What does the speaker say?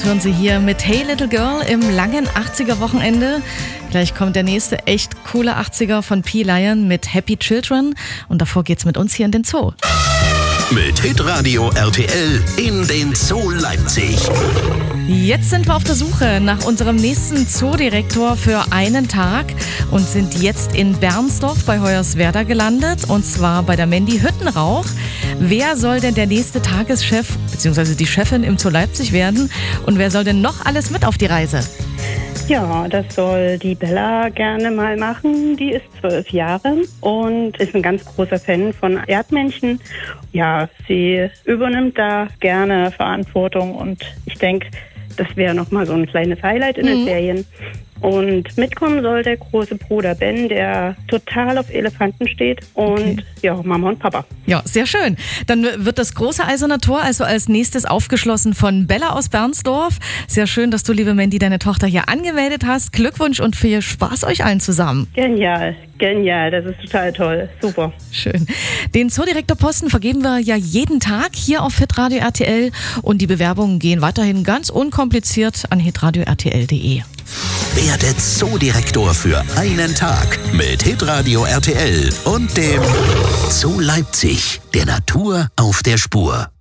Hören Sie hier mit Hey Little Girl im langen 80er-Wochenende. Gleich kommt der nächste echt coole 80er von P. Lion mit Happy Children. Und davor geht's mit uns hier in den Zoo. Mit Hitradio RTL in den Zoo Leipzig. Jetzt sind wir auf der Suche nach unserem nächsten Zoodirektor für einen Tag und sind jetzt in Bernsdorf bei Hoyerswerda gelandet, und zwar bei der Mandy Hüttenrauch. Wer soll denn der nächste Tageschef bzw. die Chefin im Zoo Leipzig werden, und wer soll denn noch alles mit auf die Reise? Ja, das soll die Bella gerne mal machen. Die ist 12 Jahre und ist ein ganz großer Fan von Erdmännchen. Ja, sie übernimmt da gerne Verantwortung und ich denke, das wäre nochmal so ein kleines Highlight in den Ferien. Und mitkommen soll der große Bruder Ben, der total auf Elefanten steht, und ja, Mama und Papa. Ja, sehr schön. Dann wird das große Eiserne Tor also als nächstes aufgeschlossen von Bella aus Bernsdorf. Sehr schön, dass du, liebe Mandy, deine Tochter hier angemeldet hast. Glückwunsch und viel Spaß euch allen zusammen. Genial, genial, das ist total toll, super. Schön. Den Zoodirektorposten vergeben wir ja jeden Tag hier auf Hitradio RTL, und die Bewerbungen gehen weiterhin ganz unkompliziert an hitradio-rtl.de. Werde Zoodirektor für einen Tag mit Hitradio RTL und dem Zoo Leipzig, der Natur auf der Spur.